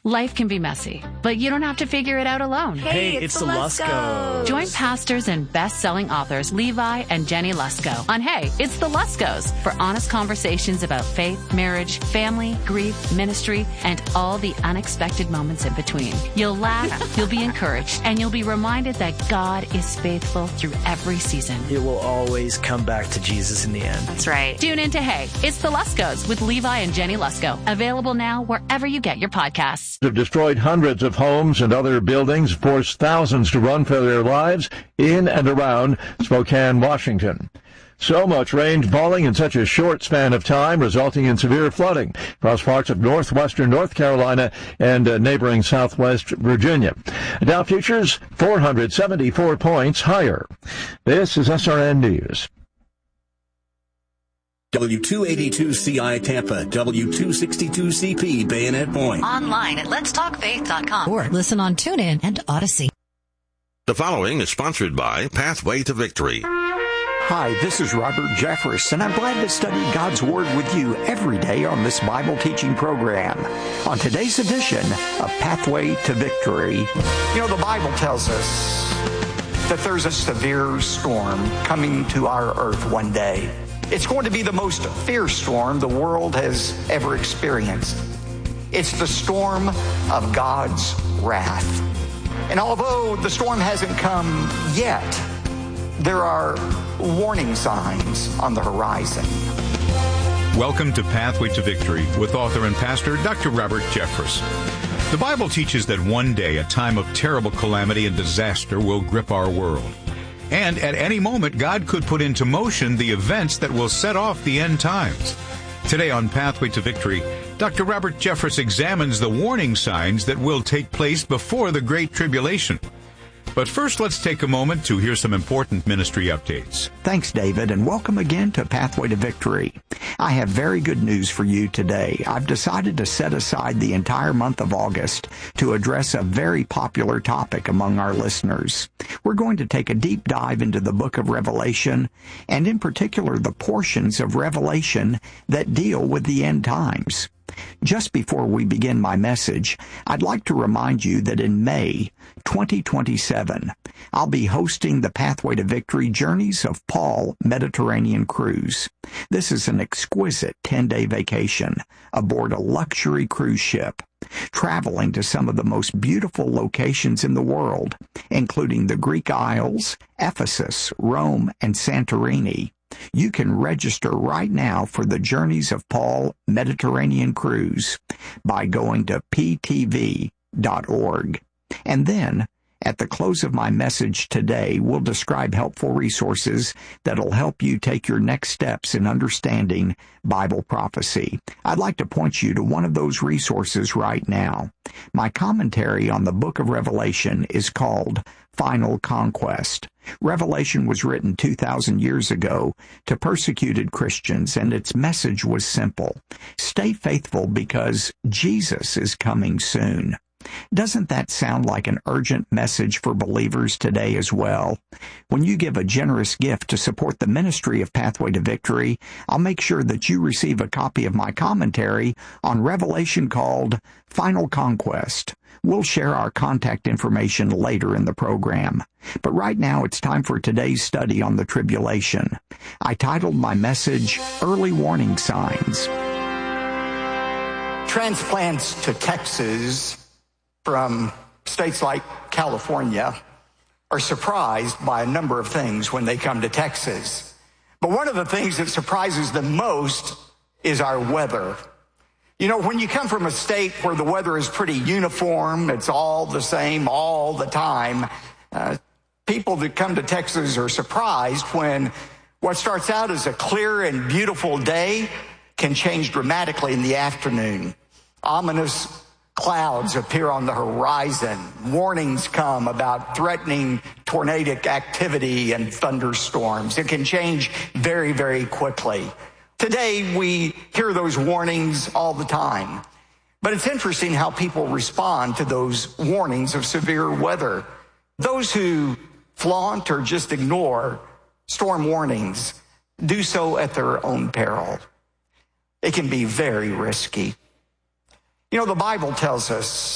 Life can be messy, but you don't have to figure it out alone. Hey, it's the Luskos. Join pastors and best-selling authors Levi and Jenny Lusko on Hey, It's the Luskos for honest conversations about faith, marriage, family, grief, ministry, and all the unexpected moments in between. You'll laugh, you'll be encouraged, and you'll be reminded that God is faithful through every season. It will always come back to Jesus in the end. That's right. Tune in to Hey, It's the Luskos with Levi and Jenny Lusko. Available now wherever you get your podcasts. Have destroyed hundreds of homes and other buildings, forced thousands to run for their lives in and around Spokane, Washington. So much rain falling in such a short span of time, resulting in severe flooding across parts of northwestern North Carolina and neighboring southwest Virginia. Dow futures 474 points higher. This is SRN News. W282CI Tampa, W262CP Bayonet Point. Online at letstalkfaith.com or listen on TuneIn and Odyssey. The following is sponsored by Pathway to Victory. Hi, this is Robert Jeffress, and I'm glad to study God's Word with you every day on this Bible teaching program. On today's edition of Pathway to Victory. You know, the Bible tells us that there's a severe storm coming to our earth one day. It's going to be the most fierce storm the world has ever experienced. It's the storm of God's wrath. And although the storm hasn't come yet, there are warning signs on the horizon. Welcome to Pathway to Victory with author and pastor Dr. Robert Jeffress. The Bible teaches that one day a time of terrible calamity and disaster will grip our world. And at any moment, God could put into motion the events that will set off the end times. Today on Pathway to Victory, Dr. Robert Jeffress examines the warning signs that will take place before the Great Tribulation. But first, let's take a moment to hear some important ministry updates. Thanks, David, and welcome again to Pathway to Victory. I have very good news for you today. I've decided to set aside the entire month of August to address a very popular topic among our listeners. We're going to take a deep dive into the book of Revelation, and in particular the portions of Revelation that deal with the end times. Just before we begin my message, I'd like to remind you that in May 2027, I'll be hosting the Pathway to Victory Journeys of Paul Mediterranean Cruise. This is an exquisite 10-day vacation aboard a luxury cruise ship, traveling to some of the most beautiful locations in the world, including the Greek Isles, Ephesus, Rome, and Santorini. You can register right now for the Journeys of Paul Mediterranean Cruise by going to ptv.org. And then, at the close of my message today, we'll describe helpful resources that'll help you take your next steps in understanding Bible prophecy. I'd like to point you to one of those resources right now. My commentary on the book of Revelation is called Final Conquest. Revelation was written 2,000 years ago to persecuted Christians, and its message was simple. Stay faithful because Jesus is coming soon. Doesn't that sound like an urgent message for believers today as well? When you give a generous gift to support the ministry of Pathway to Victory, I'll make sure that you receive a copy of my commentary on Revelation called Final Conquest. We'll share our contact information later in the program. But right now it's time for today's study on the tribulation. I titled my message, Early Warning Signs. Transplants to Texas from states like California are surprised by a number of things when they come to Texas. But one of the things that surprises them most is our weather. You know, when you come from a state where the weather is pretty uniform, it's all the same all the time, people that come to Texas are surprised when what starts out as a clear and beautiful day can change dramatically in the afternoon. Ominous clouds appear on the horizon. Warnings come about threatening tornadic activity and thunderstorms. It can change very, very quickly. Today, we hear those warnings all the time. But it's interesting how people respond to those warnings of severe weather. Those who flaunt or just ignore storm warnings do so at their own peril. It can be very risky. You know, the Bible tells us